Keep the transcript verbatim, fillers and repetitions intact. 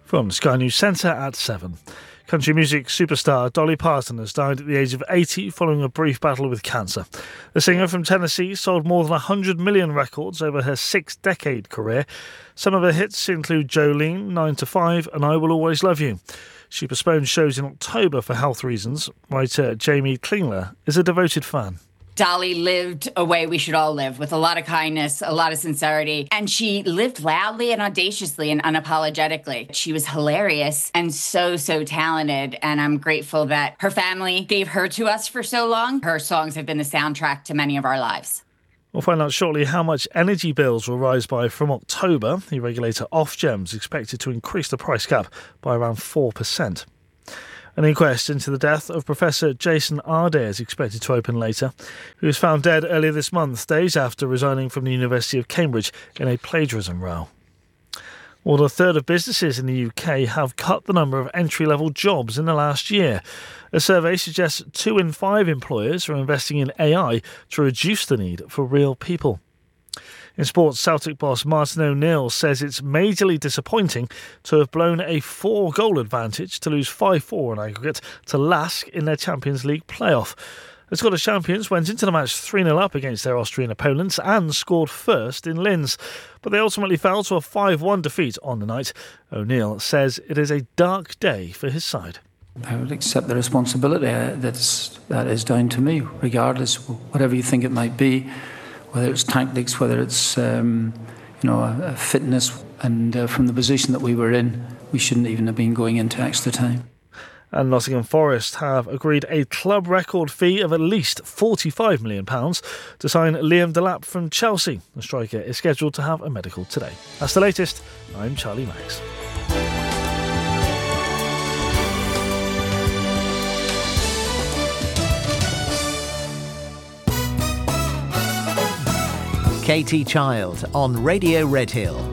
From Sky News Centre at seven. Country music superstar Dolly Parton has died at the age of eighty following a brief battle with cancer. The singer from Tennessee sold more than one hundred million records over her six-decade career. Some of her hits include Jolene, nine to five and I Will Always Love You. She postponed shows in October for health reasons. Writer Jamie Klingler is a devoted fan. Dolly lived a way we should all live, with a lot of kindness, a lot of sincerity. And she lived loudly and audaciously and unapologetically. She was hilarious and so, so talented. And I'm grateful that her family gave her to us for so long. Her songs have been the soundtrack to many of our lives. We'll find out shortly how much energy bills will rise by from October. The regulator Ofgem is expected to increase the price cap by around four percent. An inquest into the death of Professor Jason Adair is expected to open later. He was found dead earlier this month, days after resigning from the University of Cambridge in a plagiarism row. More than a third of businesses in the U K have cut the number of entry-level jobs in the last year. A survey suggests two in five employers are investing in A I to reduce the need for real people. In sports, Celtic boss Martin O'Neill says it's majorly disappointing to have blown a four-goal advantage to lose five four in aggregate to Lask in their Champions League playoff. The Scottish champions went into the match three nil up against their Austrian opponents and scored first in Linz, but they ultimately fell to a five one defeat on the night. O'Neill says it is a dark day for his side. I would accept the responsibility. That's, that is down to me, regardless, whatever you think it might be. Whether it's tactics, whether it's um, you know a, a fitness, and uh, from the position that we were in, we shouldn't even have been going into extra time. And Nottingham Forest have agreed a club record fee of at least forty-five million pounds to sign Liam Delap from Chelsea. The striker is scheduled to have a medical today. That's the latest. I'm Charlie Max. Katie Child on Radio Redhill.